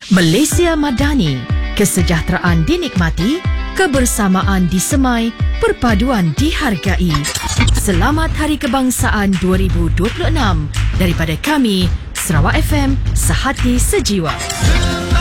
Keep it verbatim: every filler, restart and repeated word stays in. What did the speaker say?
Malaysia Madani, kesejahteraan dinikmati, kebersamaan disemai, perpaduan dihargai. Selamat Hari Kebangsaan dua ribu dua puluh enam daripada kami, Sarawak F M, sehati sejiwa.